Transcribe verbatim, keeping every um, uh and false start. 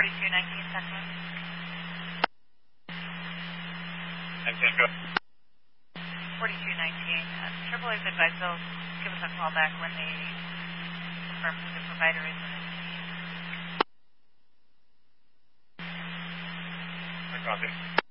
forty-two nineteen, Texas. nineteen, go. forty-two nineteen. Uh, Triple A's advised they'll give us a call back when they confirm who the provider is. I copy.